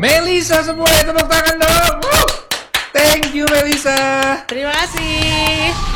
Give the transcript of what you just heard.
Melisa semua, tepuk tangan dong. Thank you Melisa. Terima kasih.